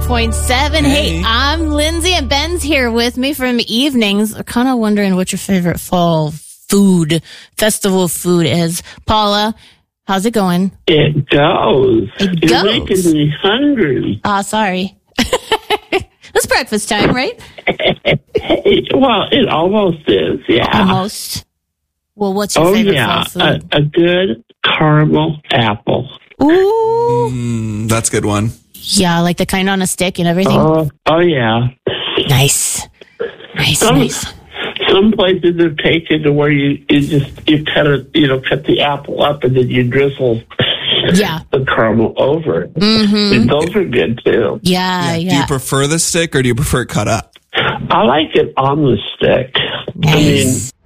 104.7. Hey, I'm Lindsay, and Ben's here with me from evenings. I'm kind of wondering what your favorite fall festival food is. Paula, how's it going? It goes. You're making me hungry. Sorry. It's breakfast time, right? Well, it almost is, yeah. Almost. Well, what's your favorite fall food? A good caramel apple. Ooh. That's a good one. Yeah, like the kind on a stick and everything. Oh yeah. Nice. Some places have taken to where you cut the apple up and then you drizzle the caramel over it. Mm-hmm. And those are good too. Yeah. Do you prefer the stick or do you prefer it cut up? I like it on the stick. Nice.